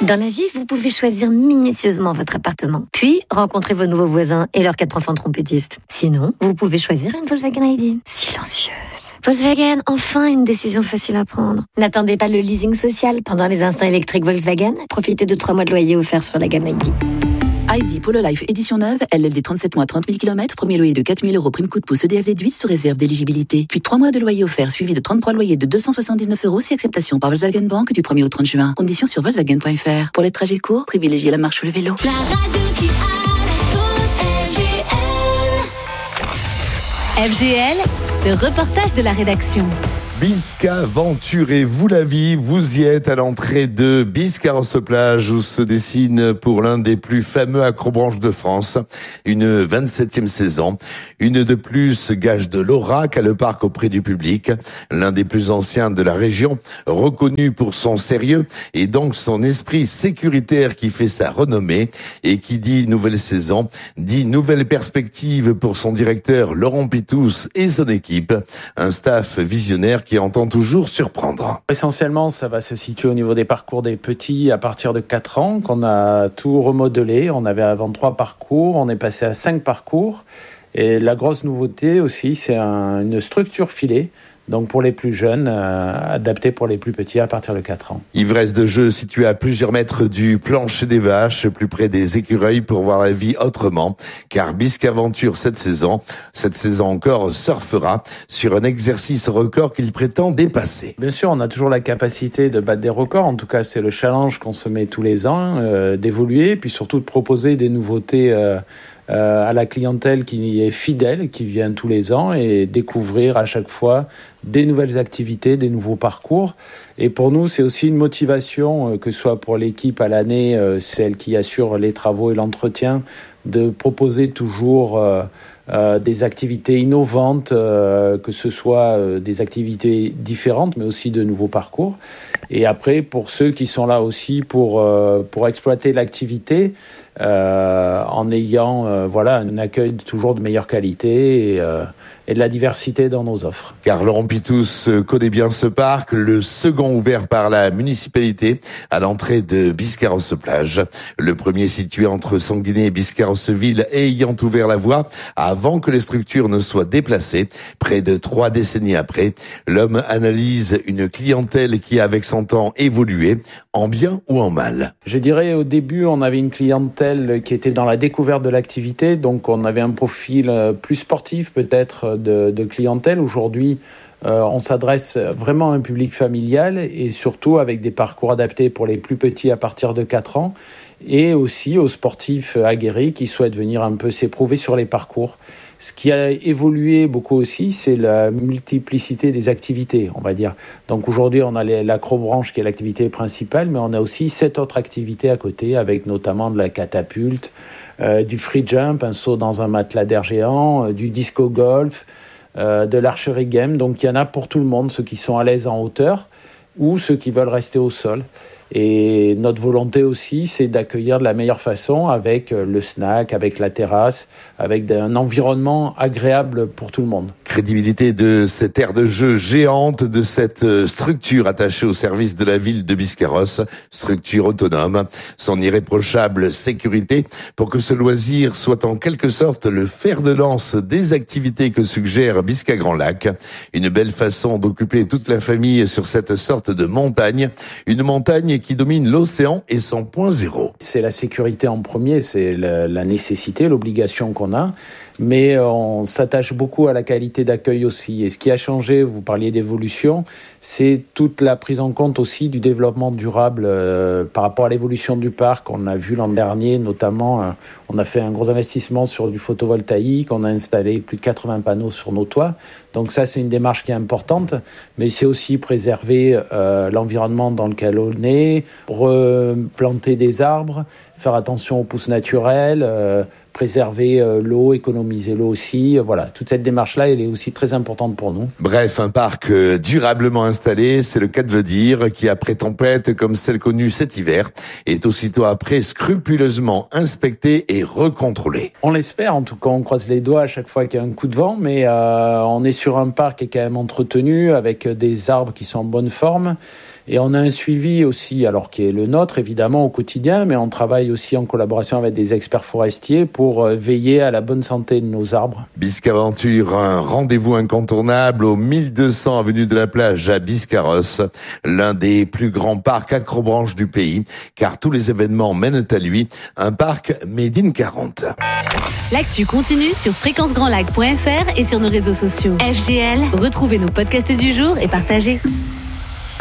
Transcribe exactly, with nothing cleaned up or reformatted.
Dans la vie, vous pouvez choisir minutieusement votre appartement, puis rencontrer vos nouveaux voisins et leurs quatre enfants trompettistes. Sinon, vous pouvez choisir une Volkswagen I D. Silencieuse. Volkswagen, enfin une décision facile à prendre. N'attendez pas le leasing social pendant les instants électriques Volkswagen. Profitez de trois mois de loyer offerts sur la gamme I D. I D Polo Life édition neuve, L L D trente-sept mois, trente mille kilomètres, premier loyer de quatre mille euros, prime coup de pouce E D F déduite sous réserve d'éligibilité. Puis trois mois de loyer offert suivi de trente-trois loyers de deux cent soixante-dix-neuf euros si acceptation par Volkswagen Bank du premier au trente juin. Conditions sur Volkswagen point F R. Pour les trajets courts, privilégiez la marche ou le vélo. La radio qui a la cause F G L. F G L, le reportage de la rédaction. Biscaventurez-vous la vie, vous y êtes à l'entrée de Biscarrosse-Plage où se dessine pour l'un des plus fameux acrobranches de France, une vingt-septième saison. Une de plus gage de l'aura qu'a le parc auprès du public, l'un des plus anciens de la région, reconnu pour son sérieux et donc son esprit sécuritaire qui fait sa renommée et qui dit nouvelle saison, dit nouvelle perspective pour son directeur Laurent Pitous et son équipe, un staff visionnaire qui entend toujours surprendre. Essentiellement, ça va se situer au niveau des parcours des petits à partir de quatre ans, qu'on a tout remodelé. On avait avant trois parcours, on est passé à cinq parcours. Et la grosse nouveauté aussi, c'est un, une structure filée. Donc pour les plus jeunes, euh, adapté pour les plus petits à partir de quatre ans. Ivresse de jeu située à plusieurs mètres du plancher des vaches, plus près des écureuils pour voir la vie autrement. Car Biscaventure cette saison, cette saison encore, surfera sur un exercice record qu'il prétend dépasser. Bien sûr, on a toujours la capacité de battre des records. En tout cas, c'est le challenge qu'on se met tous les ans, euh, d'évoluer, puis surtout de proposer des nouveautés euh, Euh, à la clientèle qui est fidèle, qui vient tous les ans et découvrir à chaque fois des nouvelles activités, des nouveaux parcours. Et pour nous, c'est aussi une motivation, euh, que ce soit pour l'équipe à l'année, euh, celle qui assure les travaux et l'entretien, de proposer toujours euh, euh, des activités innovantes, euh, que ce soit euh, des activités différentes, mais aussi de nouveaux parcours. Et après, pour ceux qui sont là aussi pour, euh, pour exploiter l'activité, Euh, en ayant euh, voilà, un accueil toujours de meilleure qualité et, euh, et de la diversité dans nos offres. Car Laurent Pitous connaît bien ce parc, le second ouvert par la municipalité à l'entrée de Biscarrosse-Plage. Le premier situé entre Sanguinet et Biscarrosse-Ville ayant ouvert la voie avant que les structures ne soient déplacées. Près de trois décennies après, l'homme analyse une clientèle qui, avec son temps, évolué, en bien ou en mal. Je dirais au début, on avait une clientèle qui était dans la découverte de l'activité, donc on avait un profil plus sportif peut-être de, de clientèle. Aujourd'hui, euh, on s'adresse vraiment à un public familial et surtout avec des parcours adaptés pour les plus petits à partir de quatre ans et aussi aux sportifs aguerris qui souhaitent venir un peu s'éprouver sur les parcours. Ce qui a évolué beaucoup aussi, c'est la multiplicité des activités, on va dire. Donc aujourd'hui, on a l'acrobranche qui est l'activité principale, mais on a aussi sept autres activités à côté, avec notamment de la catapulte, euh, du free jump, un saut dans un matelas d'air géant, euh, du disco golf, euh, de l'archery game. Donc il y en a pour tout le monde, ceux qui sont à l'aise en hauteur ou ceux qui veulent rester au sol. Et notre volonté aussi, c'est d'accueillir de la meilleure façon avec le snack, avec la terrasse, avec un environnement agréable pour tout le monde. Crédibilité de cette aire de jeu géante, de cette structure attachée au service de la ville de Biscarrosse, structure autonome, son irréprochable sécurité pour que ce loisir soit en quelque sorte le fer de lance des activités que suggère Bisca Grand Lac. Une belle façon d'occuper toute la famille sur cette sorte de montagne, une montagne qui domine l'océan et son point zéro. C'est la sécurité en premier, c'est la, la nécessité, l'obligation qu'on a, mais on s'attache beaucoup à la qualité d'accueil aussi. Et ce qui a changé, vous parliez d'évolution, c'est toute la prise en compte aussi du développement durable euh, par rapport à l'évolution du parc. On a vu l'an dernier, notamment, euh, on a fait un gros investissement sur du photovoltaïque, on a installé plus de quatre-vingts panneaux sur nos toits. Donc ça, c'est une démarche qui est importante, mais c'est aussi préserver euh, l'environnement dans lequel on est, replanter des arbres, faire attention aux pousses naturelles, euh, préserver euh, l'eau, économiser l'eau aussi. Voilà, toute cette démarche-là, elle est aussi très importante pour nous. Bref, un parc euh, durablement installé, c'est le cas de le dire, qui après tempête comme celle connue cet hiver, est aussitôt après scrupuleusement inspecté et recontrôlé. On l'espère, en tout cas, on croise les doigts à chaque fois qu'il y a un coup de vent, mais euh, on est sur un parc qui est quand même entretenu, avec des arbres qui sont en bonne forme. Et on a un suivi aussi, alors qui est le nôtre évidemment au quotidien, mais on travaille aussi en collaboration avec des experts forestiers pour veiller à la bonne santé de nos arbres. Biscaventure, un rendez-vous incontournable au mille deux cents avenue de la Plage à Biscarrosse, l'un des plus grands parcs accrobranches du pays, car tous les événements mènent à lui, un parc made in quarante. L'actu continue sur fréquence grand lac point f r et sur nos réseaux sociaux. F G L. Retrouvez nos podcasts du jour et partagez.